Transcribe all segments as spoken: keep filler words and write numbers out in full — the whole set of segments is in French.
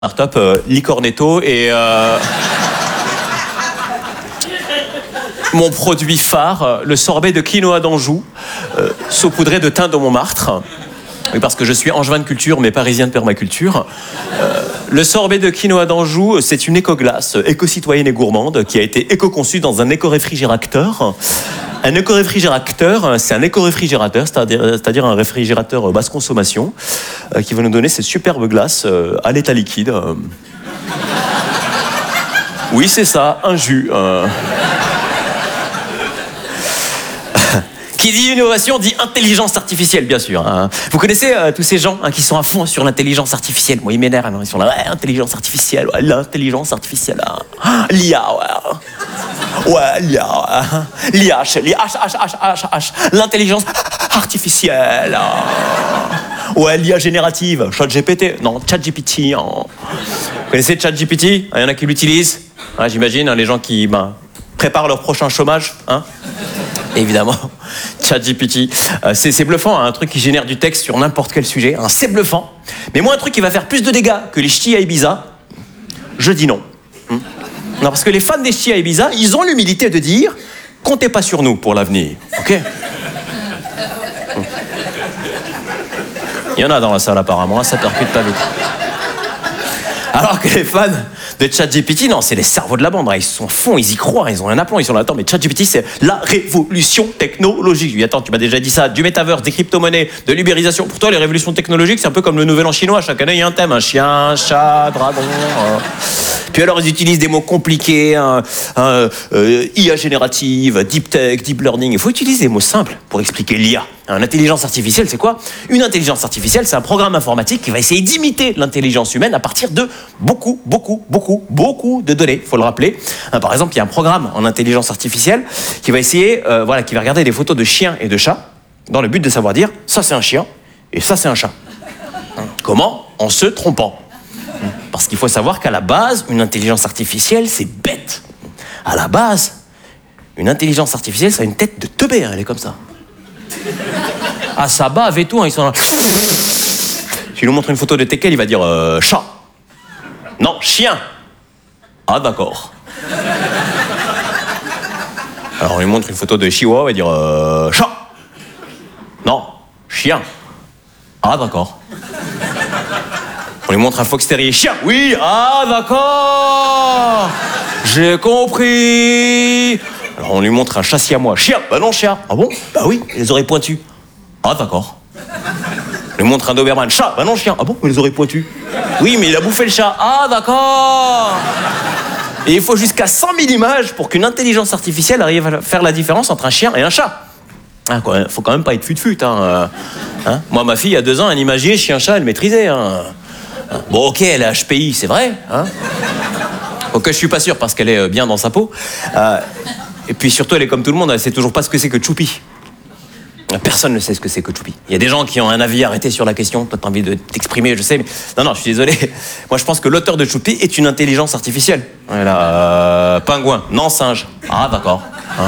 Startup euh, Licornetto et euh, mon produit phare, euh, le sorbet de quinoa d'Anjou, euh, saupoudré de thym de Montmartre. Oui, parce que je suis angevin de culture, mais parisien de permaculture. Euh, le sorbet de quinoa d'Anjou, c'est une éco-glace, éco-citoyenne et gourmande, qui a été éco-conçue dans un éco-réfrigérateur. Un éco-réfrigérateur, c'est un éco-réfrigérateur, c'est-à-dire, c'est-à-dire un réfrigérateur basse consommation, euh, qui va nous donner cette superbe glace euh, à l'état liquide. Euh. Oui, c'est ça, un jus. Euh. Qui dit innovation dit intelligence artificielle, bien sûr. Hein. Vous connaissez euh, tous ces gens hein, qui sont à fond sur l'intelligence artificielle. Moi, ils m'énervent. Hein. Ils sont là, ouais, intelligence artificielle, ouais, l'intelligence artificielle. Hein. L'I A, ouais. Ouais, l'I A, ouais. L'I H, l'I H, H, H, H, H. L'intelligence artificielle. Hein. Ouais, l'I A générative. ChatGPT. Non, ChatGPT. Hein. Vous connaissez ChatGPT? Il y en a qui l'utilisent. Hein, j'imagine, hein, les gens qui ben, préparent leur prochain chômage. Hein. Évidemment, ChatGPT, euh, c'est, c'est bluffant, hein, un truc qui génère du texte sur n'importe quel sujet, hein, c'est bluffant. Mais moi, un truc qui va faire plus de dégâts que les ch'tis à Ibiza, je dis non. Hmm. Non, parce que les fans des ch'tis à Ibiza, ils ont l'humilité de dire « comptez pas sur nous pour l'avenir, ok ?» hmm. Il y en a dans la salle apparemment, hein, ça percute pas vite. Alors que les fans de ChatGPT, non, c'est les cerveaux de la bande. Hein. Ils sont fonds, ils y croient, ils ont un aplomb, ils sont là. Attends, mais ChatGPT, c'est la révolution technologique. Oui, attends, tu m'as déjà dit ça, du métaverse, des crypto-monnaies, de l'ubérisation. Pour toi, les révolutions technologiques, c'est un peu comme le nouvel an chinois. Chaque année, il y a un thème, un chien, un chat, dragon. Hein. Puis alors, ils utilisent des mots compliqués, hein, hein, euh, I A générative, deep tech, deep learning. Il faut utiliser des mots simples pour expliquer l'I A. Une intelligence artificielle, c'est quoi? Une intelligence artificielle, c'est un programme informatique qui va essayer d'imiter l'intelligence humaine à partir de beaucoup, beaucoup, beaucoup, beaucoup de données. Il faut le rappeler. Hein, par exemple, il y a un programme en intelligence artificielle qui va essayer, euh, voilà, qui va regarder des photos de chiens et de chats dans le but de savoir dire ça c'est un chien et ça c'est un chat. Hein, comment? En se trompant. Parce qu'il faut savoir qu'à la base, une intelligence artificielle, c'est bête. À la base, une intelligence artificielle, ça a une tête de teubé, hein, elle est comme ça. Ah, ça bave et tout, hein, ils sont là. Tu lui montres une photo de teckel, il va dire euh, chat. Non, chien. Ah, d'accord. Alors on lui montre une photo de chihuahua, il va dire euh, chat. Non, chien. Ah, d'accord. On lui montre un fox terrier, chien. Oui, ah, d'accord. J'ai compris. Alors on lui montre un chat siamois, chien. Bah non, chien. Ah bon? Bah oui, les oreilles pointues. Ah, d'accord. On lui montre un Doberman, chat. Bah non, chien. Ah bon? Les oreilles pointues. Oui, mais il a bouffé le chat. Ah, d'accord. Et il faut jusqu'à cent mille images pour qu'une intelligence artificielle arrive à faire la différence entre un chien et un chat. Ah, quoi, faut quand même pas être fut-fut. Hein. Hein? Moi, ma fille, il y a deux ans, un imagier, chien-chat, elle maîtrisait. Hein. Bon, ok, elle est H P I, c'est vrai. Hein. Ok, je suis pas sûr parce qu'elle est bien dans sa peau. Euh, et puis surtout, elle est comme tout le monde, elle sait toujours pas ce que c'est que Choupi. Personne ne sait ce que c'est que Choupi. Il y a des gens qui ont un avis arrêté sur la question. Toi, t'as envie de t'exprimer, je sais, mais non, non, je suis désolé. Moi, je pense que l'auteur de Choupi est une intelligence artificielle. Voilà, euh, pingouin, non singe. Ah, d'accord. Hein.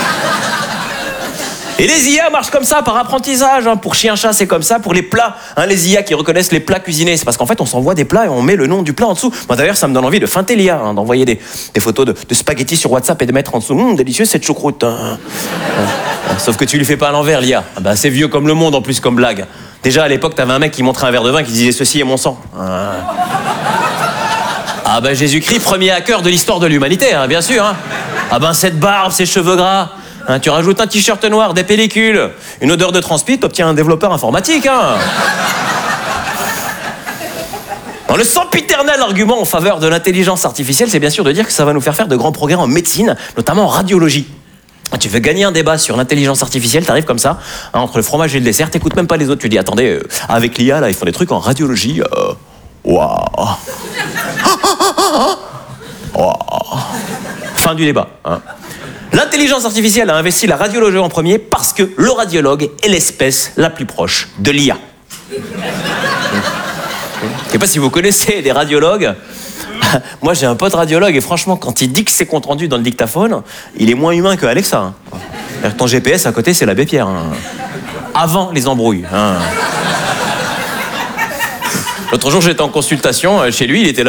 Et les I A marchent comme ça, par apprentissage. Hein. Pour chien-chat, c'est comme ça. Pour les plats, hein, les I A qui reconnaissent les plats cuisinés, c'est parce qu'en fait, on s'envoie des plats et on met le nom du plat en dessous. Moi, d'ailleurs, ça me donne envie de feinter l'I A, hein, d'envoyer des, des photos de, de spaghettis sur WhatsApp et de mettre en dessous. Hum, délicieux cette choucroute. Hein. Sauf que tu lui fais pas à l'envers, l'I A. Ah bah, c'est vieux comme le monde, en plus, comme blague. Déjà, à l'époque, t'avais un mec qui montrait un verre de vin qui disait « Ceci est mon sang. Ah. » Ah ben, Jésus-Christ, premier hacker de l'histoire de l'humanité, hein, bien sûr. Hein. Ah ben, cette barbe, ces cheveux gras... Hein, tu rajoutes un t-shirt noir, des pellicules, une odeur de transpi, t'obtiens un développeur informatique. Hein. Dans le sempiternel argument en faveur de l'intelligence artificielle, c'est bien sûr de dire que ça va nous faire faire de grands progrès en médecine, notamment en radiologie. Tu veux gagner un débat sur l'intelligence artificielle, t'arrives comme ça, hein, entre le fromage et le dessert, t'écoutes même pas les autres, tu dis attendez, euh, avec l'I A là, ils font des trucs en radiologie. Waouh. Wow. Fin du débat. Hein. L'intelligence artificielle a investi la radiologie en premier parce que le radiologue est l'espèce la plus proche de l'I A. Je ne sais pas si vous connaissez des radiologues. Moi, j'ai un pote radiologue et franchement, quand il dit que c'est compte rendu dans le dictaphone, il est moins humain que Alexa. Hein. Ton G P S à côté, c'est l'abbé Pierre. Hein. Avant les embrouilles. Hein. L'autre jour, j'étais en consultation euh, chez lui, il était là.